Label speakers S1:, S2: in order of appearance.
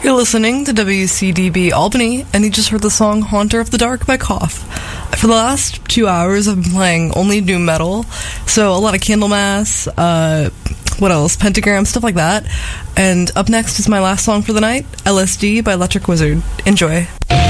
S1: You're listening to WCDB Albany, and you just heard the song Haunter of the Dark by Cough. For the last 2 hours, I've been playing only new metal, so a lot of Candlemass, what else? Pentagram, stuff like that. And up next is my last song for the night, LSD by Electric Wizard. Enjoy.